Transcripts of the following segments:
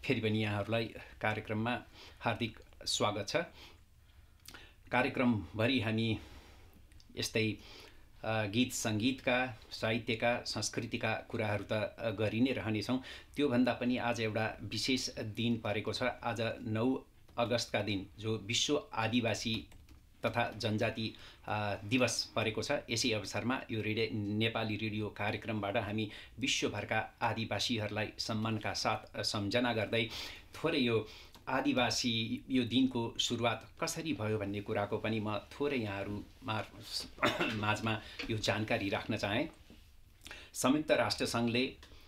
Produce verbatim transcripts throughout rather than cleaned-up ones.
फेरि पनि यहाँहरूलाई कार्यक्रममा हार्दिक स्वागत छ। कार्यक्रमभरि हामी यस्तै गीत सङ्गीतका, साहित्यका, संस्कृतिका कुराहरू त गरि नै रहनेछौँ। त्योभन्दा पनि आज एउटा विशेष दिन परेको छ। आज नौ अगस्तका दिन जो विश्व आदिवासी तथा जनजाति दिवस परेको छ। यसै अवसरमा यो रेडियो नेपाली रेडियो कार्यक्रमबाट हामी विश्वभरका आदिवासीहरूलाई सम्मानका साथ सम्झना गर्दै थोरै यो आदिवासी यो दिनको सुरुवात कसरी भयो भन्ने कुराको पनि म थोरै यहाँहरू माझमा यो जानकारी राख्न चाहेँ। संयुक्त राष्ट्रसङ्घले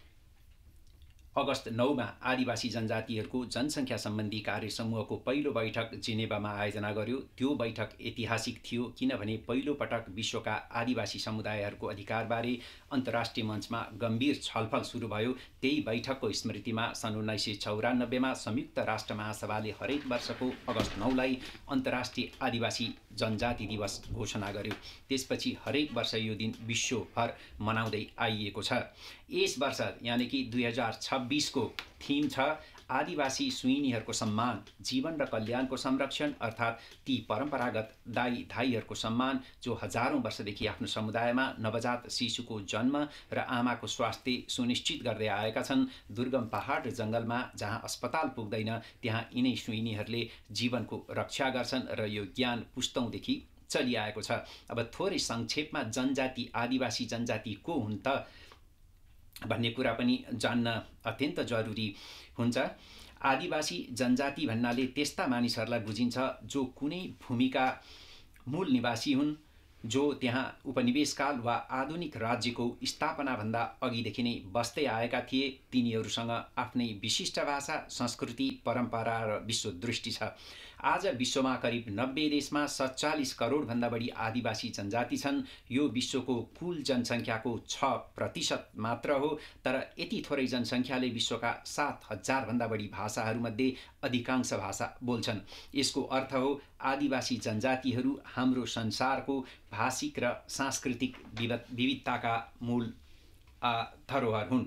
अगस्त नौमा आदिवासी जनजातिहरूको जनसङ्ख्या सम्बन्धी कार्य समूहको पहिलो बैठक जेनेभामा आयोजना गर्यो। त्यो बैठक ऐतिहासिक थियो किनभने पहिलो पटक विश्वका आदिवासी समुदायहरूको अधिकारबारे अन्तर्राष्ट्रिय मञ्चमा गम्भीर छलफल सुरु भयो। त्यही बैठकको स्मृतिमा सन् उन्नाइस सय चौरानब्बेमा संयुक्त राष्ट्र महासभाले हरेक वर्षको अगस्त नौलाई अन्तर्राष्ट्रिय आदिवासी जनजाति दिवस घोषणा गर्यो। त्यसपछि हरेक वर्ष यो दिन विश्वभर मनाउँदै आइएको छ। यस वर्ष यानि कि दुई हजार छब्बिसको थीम छ आदिवासी सुइनीहरूको सम्मान, जीवन र कल्याणको संरक्षण, अर्थात् ती परम्परागत दाई धाईहरूको सम्मान जो हजारौँ वर्षदेखि आफ्नो समुदायमा नवजात शिशुको जन्म र आमाको स्वास्थ्य सुनिश्चित गर्दै आएका छन्। दुर्गम पहाड र जङ्गलमा जहाँ अस्पताल पुग्दैन त्यहाँ यिनै सुइनीहरूले जीवनको रक्षा गर्छन् र यो ज्ञान पुस्तौँदेखि चलिआएको छ। अब थोरै संक्षेपमा जनजाति आदिवासी जनजाति को हुन् त भन्ने कुरा पनि जान्न अत्यन्त जरुरी हुन्छ। आदिवासी जनजाति भन्नाले त्यस्ता मानिसहरूलाई बुझिन्छ जो कुनै भूमिका मूल निवासी हुन्, जो त्यहाँ उपनिवेशकाल वा आधुनिक राज्यको स्थापनाभन्दा अघिदेखि नै बस्दै आएका थिए। तिनीहरूसँग आफ्नै विशिष्ट भाषा, संस्कृति, परम्परा र विश्वदृष्टि छ। आज विश्वमा करिब नब्बे देशमा सत्तालिस करोडभन्दा बढी आदिवासी जनजाति छन्। यो विश्वको कुल जनसङ्ख्याको छ प्रतिशत मात्र हो, तर यति थोरै जनसङ्ख्याले विश्वका सात हजारभन्दा बढी भाषाहरूमध्ये अधिकांश भाषा बोल्छन्। यसको अर्थ हो आदिवासी जनजातिहरू हाम्रो संसारको भाषिक र सांस्कृतिक विविधताका मूल धरोहर हुन्।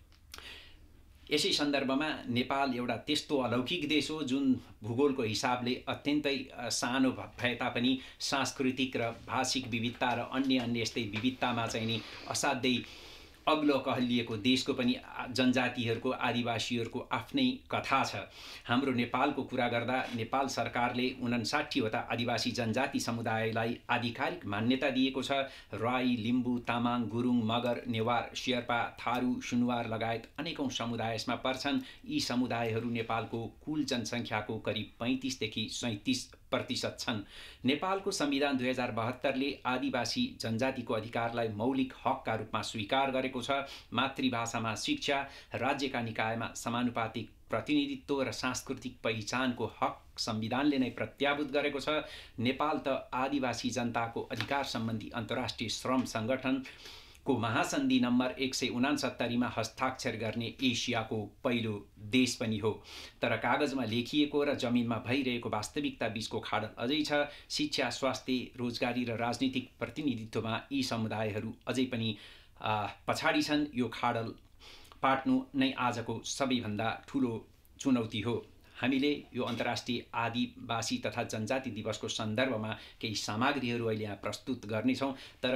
यसै सन्दर्भमा नेपाल एउटा त्यस्तो अलौकिक देश हो जुन भूगोलको हिसाबले अत्यन्तै सानो भए तापनि सांस्कृतिक र भाषिक विविधता र अन्य अन्य यस्तै विविधतामा चाहिँ नि असाध्यै अग्लो कहलिएको देशको पनि जनजातिहरूको आदिवासीहरूको आफ्नै कथा छ। हाम्रो नेपालको कुरा गर्दा नेपाल सरकारले उनन्साठीवटा आदिवासी जनजाति समुदायलाई आधिकारिक मान्यता दिएको छ। राई, लिम्बू, तामाङ, गुरुङ, मगर, नेवार, शेर्पा, थारू, सुनुवार लगायत अनेकौं समुदाय यसमा पर्छन्। यी समुदायहरू नेपालको कुल जनसङ्ख्याको करिब पैँतिसदेखि सैँतिस प्रतिशत छन्। नेपालको संविधान दुई हजार बहत्तरले आदिवासी जनजातिको अधिकारलाई मौलिक हकका रूपमा स्वीकार गरेको छ। मातृभाषामा शिक्षा, राज्यका निकायमा समानुपातिक प्रतिनिधित्व र सांस्कृतिक पहिचानको हक संविधानले नै प्रत्याभूत गरेको छ। नेपाल त आदिवासी जनताको अधिकार सम्बन्धी अन्तर्राष्ट्रिय श्रम सङ्गठन को महासन्धि नम्बर एक सय उनासत्तरीमा हस्ताक्षर गर्ने एसियाको पहिलो देश पनि हो। तर कागजमा लेखिएको र जमिनमा भइरहेको वास्तविकता बीचको खाडल अझै छ। शिक्षा, स्वास्थ्य, रोजगारी र राजनीतिक प्रतिनिधित्वमा यी समुदायहरू अझै पनि पछाडि छन्। यो खाडल पाट्नु नै आजको सबैभन्दा ठुलो चुनौती हो। हामीले यो अन्तर्राष्ट्रिय आदिवासी तथा जनजाति दिवसको सन्दर्भमा केही सामग्रीहरू अहिले यहाँ प्रस्तुत गर्नेछौँ। तर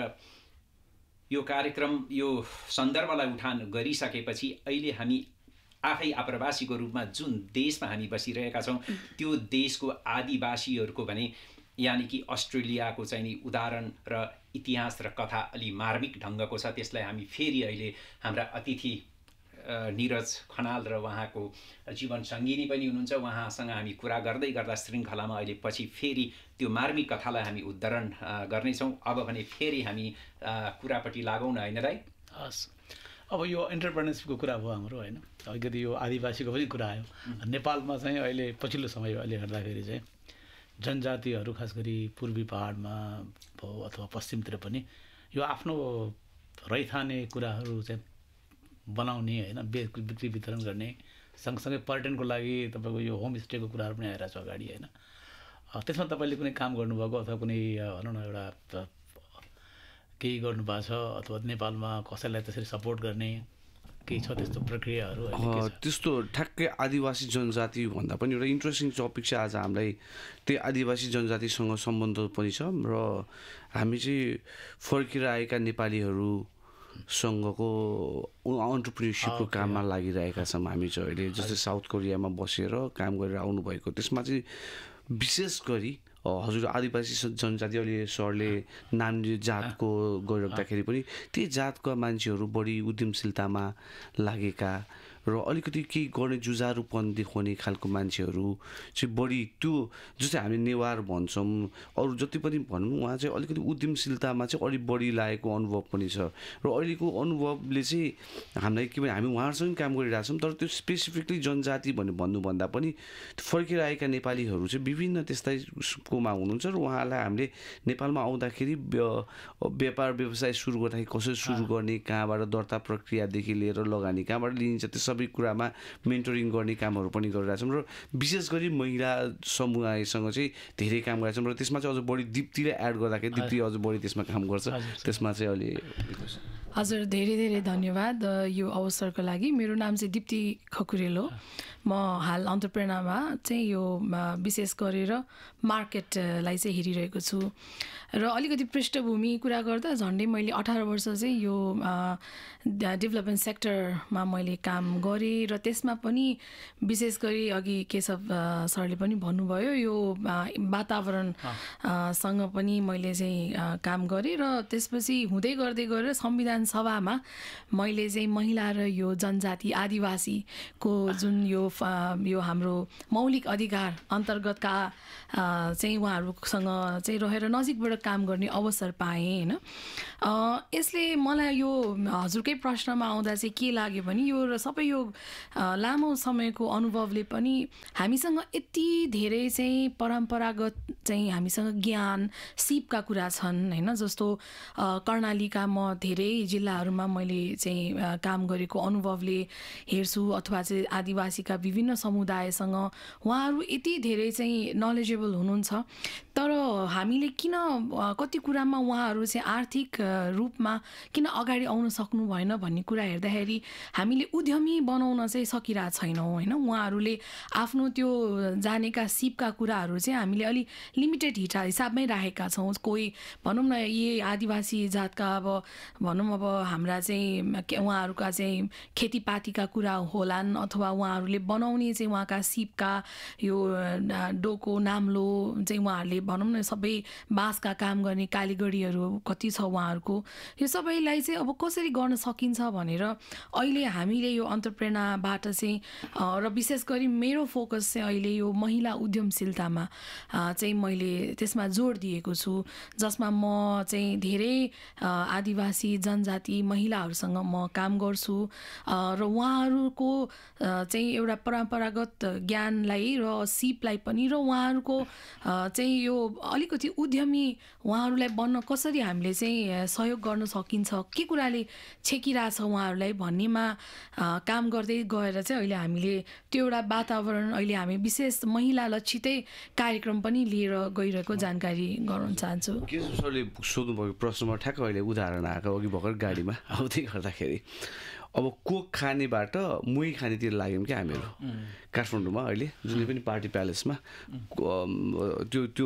यो कार्यक्रम यो सन्दर्भलाई उठान गरिसकेपछि अहिले हामी आफै आप्रवासीको रूपमा जुन देशमा हामी बसिरहेका छौँ त्यो देशको आदिवासीहरूको भने यानि कि अस्ट्रेलियाको चाहिँ नि उदाहरण र इतिहास र कथा अलि मार्मिक ढङ्गको छ। त्यसलाई हामी फेरि अहिले हाम्रा अतिथि निरज खनाल र उहाँको जीवन सङ्गिनी पनि हुनुहुन्छ, उहाँसँग हामी कुरा गर्दै गर्दा श्रृङ्खलामा अहिले पछि फेरि त्यो मार्मिक कथालाई हामी उद्धरण गर्नेछौँ। अब भने फेरि हामी कुरापट्टि लागौँ न, होइन दाइ? हस्, अब यो एन्टरप्रेन्योरसिपको कुरा भयो हाम्रो, होइन? अलिकति यो आदिवासीको पनि कुरा आयो। नेपालमा चाहिँ अहिले पछिल्लो समयले हेर्दाखेरि चाहिँ जनजातिहरू खास गरी पूर्वी पहाडमा भयो अथवा पश्चिमतिर पनि यो आफ्नो रैथाने कुराहरू चाहिँ बनाउने, होइन, बिक्री वितरण गर्ने, सँगसँगै पर्यटनको लागि तपाईँको यो होमस्टेको कुराहरू पनि आइरहेको छ अगाडि, होइन? त्यसमा तपाईँले कुनै काम गर्नुभएको अथवा कुनै भनौँ न एउटा केही गर्नुभएको छ अथवा नेपालमा कसैलाई त्यसरी सपोर्ट गर्ने केही छ त्यस्तो प्रक्रियाहरू? त्यस्तो ठ्याक्कै आदिवासी जनजाति भन्दा पनि एउटा इन्ट्रेस्टिङ टपिक चाहिँ आज हामीलाई त्यही आदिवासी जनजातिसँग सम्बन्ध पनि छ र हामी चाहिँ फर्केर आएका नेपालीहरूसँगको अन्टरप्रिन्योरसिपको काममा लागिरहेका छौँ हामी चाहिँ अहिले। जस्तै साउथ कोरियामा बसेर काम गरेर आउनुभएको, त्यसमा चाहिँ विशेष गरी हजुर आदिवासी जनजाति अहिले सरले नाम जातको गरिराख्दाखेरि पनि त्यही जातका मान्छेहरू बढी उद्यमशीलतामा लागेका र अलिकति केही गर्ने जुझारुपन देखाउने खालको मान्छेहरू चाहिँ बढी, त्यो जस्तै हामी नेवार भन्छौँ अरू जति पनि भनौँ, उहाँ चाहिँ अलिकति उद्यमशीलतामा चाहिँ अलिक बढी लागेको अनुभव पनि छ र अहिलेको अनुभवले चाहिँ हामीलाई के भने हामी उहाँहरूसँग काम गरिरहेको छौँ। तर त्यो स्पेसिफिकली जनजाति भन्ने भन्नुभन्दा पनि फर्केर आएका नेपालीहरू चाहिँ विभिन्न त्यस्तैकोमा हुनुहुन्छ र उहाँलाई हामीले नेपालमा आउँदाखेरि व्यापार व्यवसाय सुरु गर्दाखेरि कसरी सुरु गर्ने, कहाँबाट दर्ता प्रक्रियादेखि लिएर लगानी कहाँबाट लिइन्छ, त्यो सबै कुरामा मेन्टरिङ गर्ने कामहरू पनि गरिरहेछौँ र विशेष गरी महिला समुदायसँग चाहिँ धेरै काम गरिरहेछौँ र त्यसमा चाहिँ अझ बढी दिप्तीले एड गर्दाखेरि दिप्ती अझ बढी त्यसमा काम गर्छ। त्यसमा चाहिँ अलि हजुर धेरै धेरै धन्यवाद यो अवसरको लागि। मेरो नाम चाहिँ दिप्ती खकुरेल हो। म हाल अन्टरप्रेनरमा चाहिँ यो विशेष गरेर मार्केटलाई चाहिँ हेरिरहेको छु र अलिकति पृष्ठभूमि कुरा गर्दा झन्डै मैले अठार वर्ष चाहिँ यो डेभलपमेन्ट सेक्टरमा मैले काम गरेँ र त्यसमा पनि विशेष गरी अघि केशव सरले पनि भन्नुभयो यो वातावरणसँग पनि मैले चाहिँ काम गरेँ र त्यसपछि हुँदै गर्दै गएर संविधान सभामा मैले चाहिँ महिला र यो जनजाति आदिवासीको जुन यो यो हाम्रो मौलिक अधिकार अन्तर्गतका चाहिँ उहाँहरूसँग चाहिँ रहेर नजिकबाट काम गर्ने अवसर पाएँ होइन। यसले मलाई यो हजुरकै प्रश्नमा आउँदा चाहिँ के लाग्यो भने यो र सबै यो लामो समयको अनुभवले पनि हामीसँग यति धेरै चाहिँ परम्परागत चाहिँ हामीसँग ज्ञान सिपका कुरा छन् होइन। जस्तो कर्णालीका म धेरै जिल्लाहरूमा मैले चाहिँ काम गरेको अनुभवले हेर्छु अथवा चाहिँ आदिवासीका विभिन्न समुदायसँग उहाँहरू यति धेरै चाहिँ नलेजेबल हुनुहुन्छ, तर हामीले किन कति कुरामा उहाँहरू चाहिँ आर्थिक रूपमा किन अगाडि आउन सक्नु भएन भन्ने कुरा हेर्दाखेरि हामीले उद्यमी बनाउन चाहिँ सकिरहेको छैनौँ होइन। उहाँहरूले आफ्नो त्यो जानेका सिपका कुराहरू चाहिँ हामीले अलिक लिमिटेड हिटा हिसाबमै राखेका छौँ। कोही भनौँ न यी आदिवासी जातका अब भनौँ अब हाम्रा चाहिँ उहाँहरूका चाहिँ खेतीपातीका कुरा होलान् अथवा उहाँहरूले बनाउने चाहिँ उहाँका सिपका यो डोको नाम्लो चाहिँ उहाँहरूले भनौँ न सबै बाँसका काम गर्ने कालीगढीहरू कति छ उहाँहरूको, यो सबैलाई चाहिँ अब कसरी गर्न सकिन्छ भनेर अहिले हामीले यो अन्टरप्रेनरबाट चाहिँ र विशेष गरी मेरो फोकस चाहिँ अहिले यो महिला उद्यमशीलतामा चाहिँ मैले त्यसमा जोड दिएको छु, जसमा म चाहिँ धेरै आदिवासी जनजाति महिलाहरूसँग म काम गर्छु र उहाँहरूको चाहिँ एउटा परम्परागत ज्ञानलाई र सिपलाई पनि र उहाँहरूको चाहिँ यो अलिकति उद्यमी उहाँहरूलाई बन्न कसरी हामीले चाहिँ सहयोग गर्न सकिन्छ, के कुराले छेकिरहेछ उहाँहरूलाई भन्नेमा काम गर्दै गएर चाहिँ अहिले हामीले त्यो एउटा वातावरण अहिले हामी विशेष महिला लक्षितै कार्यक्रम पनि लिएर गइरहेको जानकारी गराउन चाहन्छु। के सरले सोध्नुभएको प्रश्नमा ठ्याक्क अहिले उदाहरण आएको अघि भर्खर गाडीमा आउँदै गर्दाखेरि अब कोक खानेबाट मोही खानेतिर लाग्यौँ क्या हामीहरू काठमाडौँमा अहिले जुनै पनि पार्टी प्यालेसमा त्यो त्यो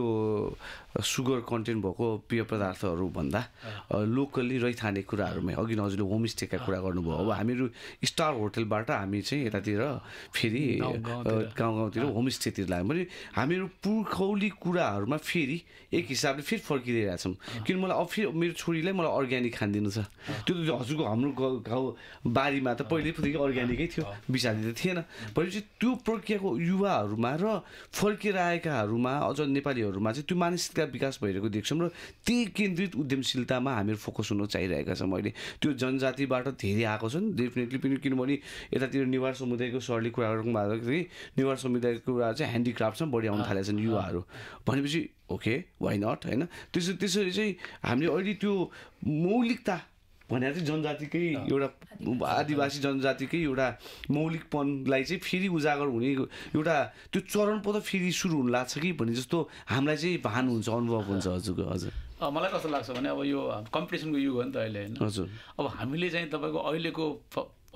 सुगर कन्टेन्ट भएको पेय पदार्थहरू भन्दा लोकल्ली रहिथाने कुराहरूमै अघि हजुरले होमस्टेका कुरा गर्नुभयो। अब हामीहरू स्टार होटलबाट हामी चाहिँ यतातिर फेरि गाउँ गाउँतिर होमस्टेतिर लाग्यौँ भने हामीहरू पुर्खौली कुराहरूमा फेरि एक हिसाबले फेरि फर्किरहेछौँ। किन मलाई अब फेरि मेरो छोरीलाई मलाई अर्ग्यानिक खानिदिनु छ, त्यो हजुरको हाम्रो गाउँ बारीमा त पहिल्यैदेखि अर्ग्यानिकै थियो, बिसादी त थिएन। भनेपछि त्यो प्रक्रियाको युवाहरूमा र फर्केर आएकाहरूमा अझ नेपालीहरूमा चाहिँ त्यो मानसिकता विकास भइरहेको देख्छौँ र त्यही केन्द्रित उद्यमशीलतामा हामीहरू फोकस हुन चाहिरहेका छौँ। अहिले त्यो जनजातिबाट धेरै आएको छन् डेफिनेटली पनि, किनभने यतातिर नेवार समुदायको सरले कुरा गर्नु भन्दाखेरि नेवार समुदायको कुरा चाहिँ ह्यान्डिक्राफ्टमा बढी आउन थालेका छन् युवाहरू भनेपछि ओके वाइ नट होइन। त्यसो त्यसरी चाहिँ हामीले अहिले त्यो मौलिकता भनेर चाहिँ जनजातिकै एउटा आदिवासी जनजातिकै एउटा मौलिकपनलाई चाहिँ फेरि उजागर हुने एउटा त्यो चरण पो त फेरि सुरु हुन लाग्छ कि भन्ने जस्तो हामीलाई चाहिँ भान हुन्छ, अनुभव हुन्छ हजुरको। हजुर मलाई कस्तो लाग्छ भने अब यो कम्पिटिसनको युग हो नि त अहिले होइन। हजुर अब हामीले चाहिँ तपाईँको अहिलेको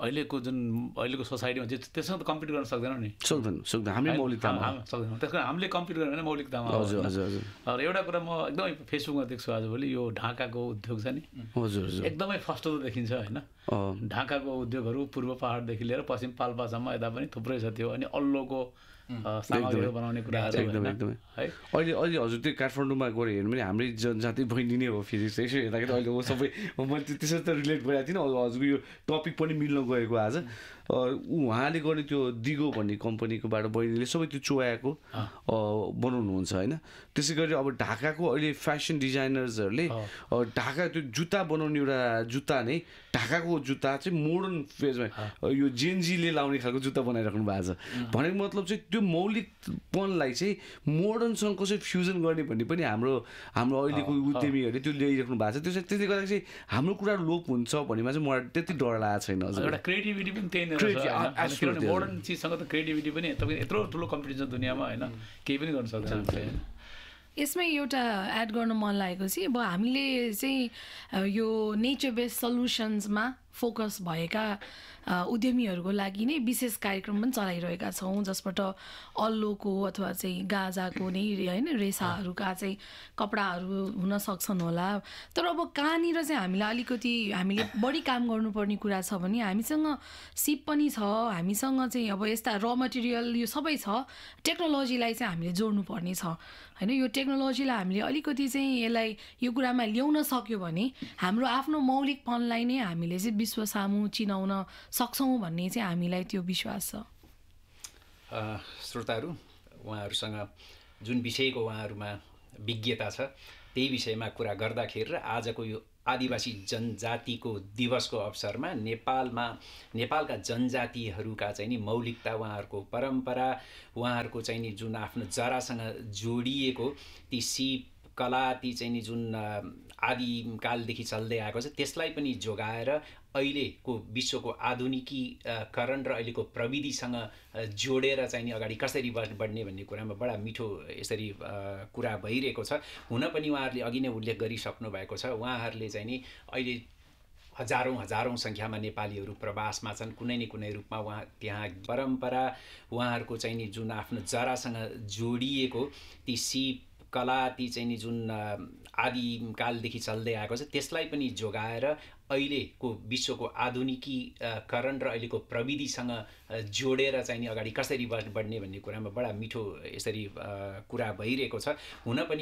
अहिलेको जुन अहिलेको सोसाइटीमा चाहिँ त्यससँग त कम्पिट गर्न सक्दैनौँ नि सक्दैन सक्दैन हामीले मौलिकतामा सक्दैनौँ त्यस कारण हामीले कम्पिट गर्यो भने मौलिकतामा हजुर हजुर हजुर र एउटा कुरा म एकदमै फेसबुकमा देख्छु आजभोलि यो ढाकाको उद्योग छ नि हजुर हजुर एकदमै फस्टो देखिन्छ होइन ढाकाको उद्योगहरू पूर्व पहाडदेखि लिएर पश्चिम पाल्पासम्म यता पनि थुप्रै छ त्यो अनि अल्लोको सामग्रीहरू बनाउने कुराहरू एकदमै एकदमै है अहिले अहिले हजुर त्यो काठमाडौँमा गएर हेर्नु भने हाम्रै जनजाति बहिनी नै हो फेरि यसो हेर्दाखेरि अहिले म सबै मैले त्यसरी त रिलेट गरिरहेको थिइनँ हजुरको यो टपिक पनि मिल्न गएको आज उहाँले गर्ने त्यो दिगो भन्ने कम्पनीकोबाट बहिनीले सबै त्यो चोयाएको बनाउनुहुन्छ होइन त्यसै गरी अब ढाकाको अहिले फेसन डिजाइनर्सहरूले ढाका त्यो जुत्ता बनाउने एउटा जुत्ता नै ढाकाको जुत्ता चाहिँ मोडर्न फेजमा यो जेनजीले लाउने खालको जुत्ता बनाइराख्नु भएको छ भनेको मतलब चाहिँ त्यो मौलिकपनलाई चाहिँ मोडर्नसँग कसरी फ्युजन गर्ने भन्ने पनि हाम्रो हाम्रो अहिलेको उद्यमीहरूले त्यो ल्याइराख्नु भएको छ त्यो चाहिँ त्यसले गर्दा चाहिँ हाम्रो कुरा लोप हुन्छ भन्नेमा चाहिँ मलाई त्यति डर लागेको छैन हजुर एउटा क्रिएटिभिटी पनि त्यही नै रहेछ मोडर्न चिजसँग त क्रिएटिभिटी पनि तपाईँ यत्रो ठुलो कम्पिटिसन दुनियाँमा होइन केही पनि गर्न सक्दैन यसमै एउटा एड गर्न मन लागेको चाहिँ अब हामीले चाहिँ यो नेचर बेस्ड सल्युसन्समा फोकस भएका उद्यमीहरूको लागि नै विशेष कार्यक्रम पनि चलाइरहेका छौँ जसबाट अल्लोको अथवा चाहिँ गाजाको नै होइन रेसाहरूका चाहिँ कपडाहरू हुन सक्छन् होला तर अब कहाँनिर चाहिँ हामीलाई अलिकति हामीले बढी काम गर्नुपर्ने कुरा छ भने हामीसँग सिप पनि छ हामीसँग चाहिँ अब यस्ता र मटेरियल यो सबै छ टेक्नोलोजीलाई चाहिँ हामीले जोड्नु पर्ने छ होइन यो टेक्नोलोजीलाई हामीले अलिकति चाहिँ यसलाई यो कुरामा ल्याउन सक्यो भने हाम्रो आफ्नो मौलिकपनलाई नै हामीले चाहिँ विश्व सामु चिनाउन सक्छौँ भन्ने चाहिँ हामीलाई त्यो विश्वास छ श्रोताहरू उहाँहरूसँग जुन विषयको उहाँहरूमा विज्ञता छ त्यही विषयमा कुरा गर्दाखेरि र आजको यो आदिवासी जनजातिको दिवसको अवसरमा नेपालमा नेपालका जनजातिहरूका चाहिँ नि मौलिकता उहाँहरूको परम्परा उहाँहरूको चाहिँ नि जुन आफ्नो जरासँग जोडिएको ती सिप कला ती चाहिँ नि जुन आदिकालदेखि चल्दै आएको छ त्यसलाई पनि जोगाएर अहिलेको विश्वको आधुनिकीकरण र अहिलेको प्रविधिसँग जोडेर चाहिँ नि अगाडि कसरी बढ्ने भन्ने कुरामा बडा मिठो यसरी कुरा भइरहेको छ हुन पनि उहाँहरूले अघि नै उल्लेख गरिसक्नु भएको छ उहाँहरूले चाहिँ नि अहिले हजारौँ हजारौँ सङ्ख्यामा नेपालीहरू प्रवासमा छन् कुनै न कुनै रूपमा उहाँ त्यहाँ परम्परा उहाँहरूको चाहिँ नि जुन आफ्नो जरासँग जोडिएको ती सिप कला ती चाहिँ नि जुन आदिकालदेखि चल्दै आएको छ त्यसलाई पनि जोगाएर अहिलेको विश्वको आधुनिकीकरण र अहिलेको प्रविधिसँग जोडेर चाहिँ नि अगाडि कसरी बढ्ने भन्ने कुरामा बडा मिठो यसरी कुरा भइरहेको छ हुन पनि